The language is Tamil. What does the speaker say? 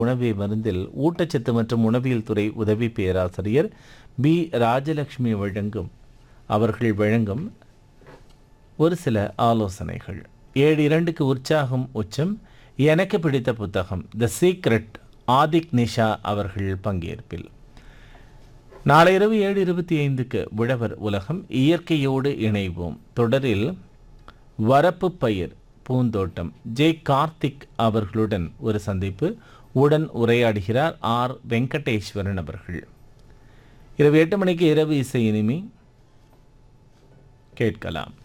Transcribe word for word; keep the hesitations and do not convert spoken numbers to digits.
உணவே மருந்தில் ஊட்டச்சத்து மற்றும் உணவியல் துறை உதவி பேராசிரியர் பி ராஜலட்சுமி வழங்கும் அவர்கள் வழங்கும் ஒரு சில ஆலோசனைகள். ஏழு இரண்டுக்கு உற்சாகம் உச்சம், எனக்கு பிடித்த புத்தகம் த சீக்ரெட், ஆதிக் நிஷா அவர்கள் பங்கேற்பில். நாளை இரவு ஏழு இருபத்தி ஐந்துக்கு உழவர் உலகம், இயற்கையோடு இணைவோம் தொடரில் வரப்பு பயிர் பூந்தோட்டம் ஜே கார்த்திக் அவர்களுடன் ஒரு சந்திப்பு. உடன் உரையாடுகிறார் ஆர் வெங்கடேஸ்வரன் அவர்கள். இரவு எட்டு மணிக்கு இரவு இசை இனிமை கேட்கலாம்.